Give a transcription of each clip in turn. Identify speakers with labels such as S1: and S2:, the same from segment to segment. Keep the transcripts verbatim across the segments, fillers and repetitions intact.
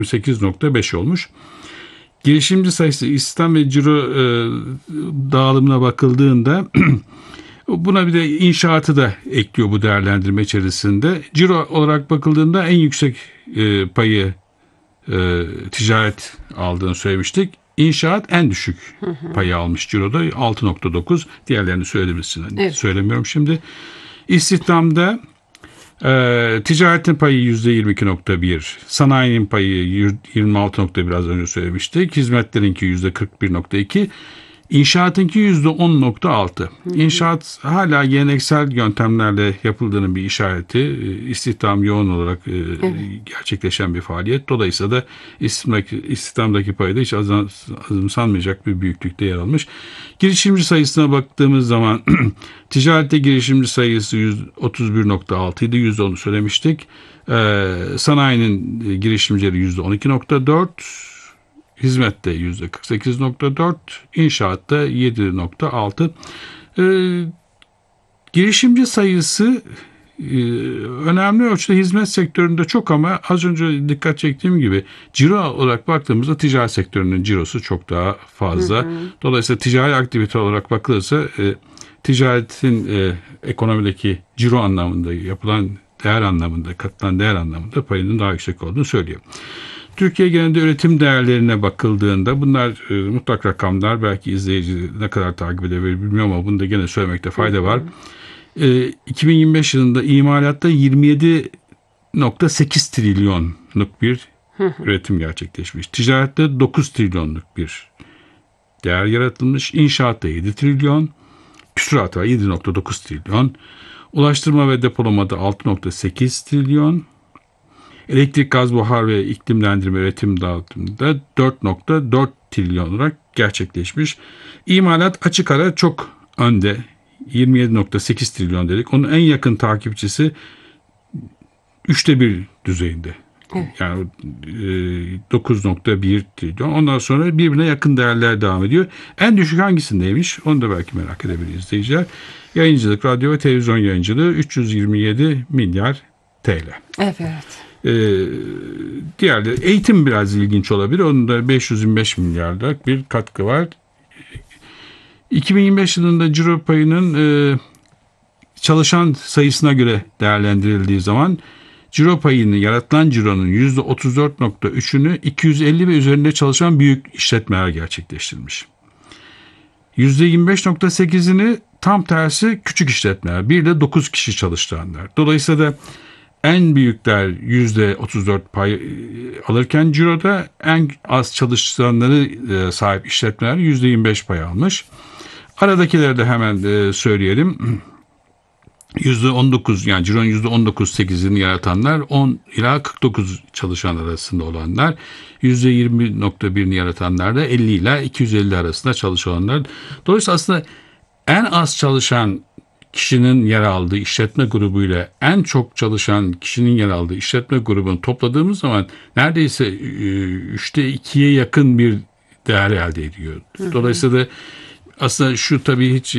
S1: sekiz nokta beş olmuş. Girişimci sayısı, istihdam ve ciro e, dağılımına bakıldığında buna bir de inşaatı da ekliyor bu değerlendirme içerisinde. Ciro olarak bakıldığında en yüksek e, payı e, ticaret aldığını söylemiştik. İnşaat en düşük payı almış ciroda, altı nokta dokuz. Diğerlerini söylemişsin. Evet. Söylemiyorum şimdi. İstihdamda e, ticaretin payı yüzde yirmi iki nokta bir. Sanayinin payı yirmi altı nokta bir, az önce söylemiştik. Hizmetlerinki yüzde kırk bir nokta iki. İnşaatınki yüzde on nokta altı. İnşaat hala geleneksel yöntemlerle yapıldığının bir işareti. İstihdam yoğun olarak evet. gerçekleşen bir faaliyet. Dolayısıyla da istihdamdaki, istihdamdaki payı da hiç azımsanmayacak bir büyüklükte yer almış. Girişimci sayısına baktığımız zaman ticarette girişimci sayısı yüz otuz bir nokta altı idi. yüzde onu söylemiştik. Ee, sanayinin girişimcileri yüzde on iki nokta dört. Hizmette yüzde kırk sekiz nokta dört, inşaatta yedi nokta altı. Ee, girişimci sayısı e, önemli ölçüde hizmet sektöründe çok, ama az önce dikkat çektiğim gibi ciro olarak baktığımızda ticaret sektörünün cirosu çok daha fazla. Hı hı. Dolayısıyla ticari aktivite olarak bakılırsa e, ticaretin e, ekonomideki ciro anlamında, yapılan değer anlamında, katılan değer anlamında payının daha yüksek olduğunu söylüyor. Türkiye genelinde üretim değerlerine bakıldığında, bunlar e, mutlak rakamlar, belki izleyici ne kadar takip edebilir bilmiyorum ama bunu da gene söylemekte fayda var. E, iki bin yirmi beş yılında imalatta yirmi yedi nokta sekiz trilyonluk bir üretim gerçekleşmiş. Ticarette dokuz trilyonluk bir değer yaratılmış. İnşaatta yedi trilyon, küsuratı yedi nokta dokuz trilyon. Ulaştırma ve depolamada altı nokta sekiz trilyon. Elektrik, gaz, buhar ve iklimlendirme üretim dağıtımında dört nokta dört trilyon olarak gerçekleşmiş. İmalat açık ara çok önde. yirmi yedi nokta sekiz trilyon dedik. Onun en yakın takipçisi üçte bir düzeyinde. Evet. Yani e, dokuz nokta bir trilyon. Ondan sonra birbirine yakın değerler devam ediyor. En düşük hangisindeymiş? Onu da belki merak edebilir izleyiciler. Yayıncılık, radyo ve televizyon yayıncılığı üç yüz yirmi yedi milyar T L.
S2: Evet.
S1: Ee, diğerleri, eğitim biraz ilginç olabilir. Onun da beş yüz yirmi beş milyarlık bir katkı var. iki bin yirmi beş yılında ciro payının e, çalışan sayısına göre değerlendirildiği zaman ciro payını, yaratılan cironun yüzde otuz dört nokta üçünü iki yüz elli ve üzerinde çalışan büyük işletmeler gerçekleştirmiş. yüzde yirmi beş nokta sekizini tam tersi küçük işletmeler, bir de dokuz kişi çalıştıranlar. Dolayısıyla da en büyükler yüzde otuz dört pay alırken ciroda en az çalışanları sahip işletmeler yüzde yirmi beş pay almış. Aradakileri de hemen söyleyelim. yüzde on dokuz, yani cironun yüzde on dokuz virgül sekizini yaratanlar, on ila kırk dokuz çalışan arasında olanlar, yüzde yirmi nokta birini yaratanlar da elli ila iki yüz elli arasında çalışanlar. Dolayısıyla aslında en az çalışan kişinin yer aldığı işletme grubuyla en çok çalışan kişinin yer aldığı işletme grubunu topladığımız zaman neredeyse üçte ikiye yakın bir değer elde ediyor. Dolayısıyla da aslında şu tabii hiç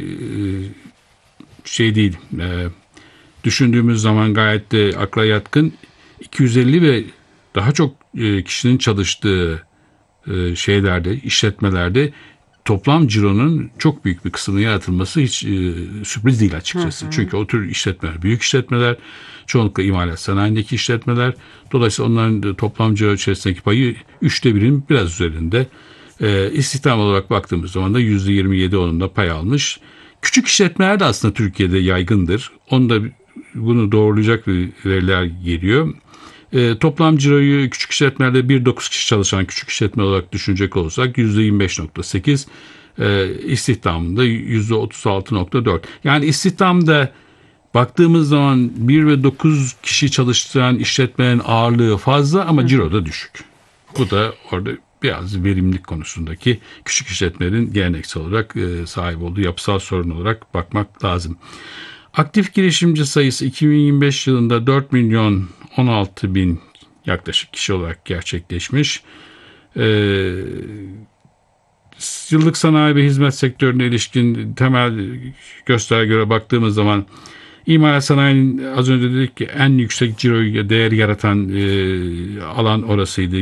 S1: şey değil, düşündüğümüz zaman gayet de akla yatkın. iki yüz elli ve daha çok kişinin çalıştığı şeylerde, işletmelerde toplam cironun çok büyük bir kısmının yaratılması hiç e, sürpriz değil açıkçası. Hı hı. Çünkü o tür işletmeler büyük işletmeler, çoğunlukla imalat sanayindeki işletmeler. Dolayısıyla onların toplam ciro içerisindeki payı üçte birin biraz üzerinde. E, istihdam olarak baktığımız zaman da yüzde yirmi yedi onunla pay almış. Küçük işletmeler de aslında Türkiye'de yaygındır. Onu da, bunu doğrulayacak veriler geliyor. E, toplam ciroyu küçük işletmelerde bir virgül dokuz kişi çalışan küçük işletme olarak düşünecek olursak yüzde yirmi beş nokta sekiz, e, istihdamında yüzde otuz altı nokta dört. Yani istihdamda baktığımız zaman bir ve dokuz kişi çalıştıran işletmenin ağırlığı fazla ama ciroda düşük. Bu da orada biraz verimlilik konusundaki küçük işletmelerin geleneksel olarak e, sahip olduğu yapısal sorun olarak bakmak lazım. Aktif girişimci sayısı iki bin yirmi beş yılında dört milyon on altı bin yaklaşık kişi olarak gerçekleşmiş. Ee, yıllık sanayi ve hizmet sektörüne ilişkin temel göstergelere baktığımız zaman İmalat sanayinin az önce dedik ki en yüksek ciroyu değer yaratan e, alan orasıydı.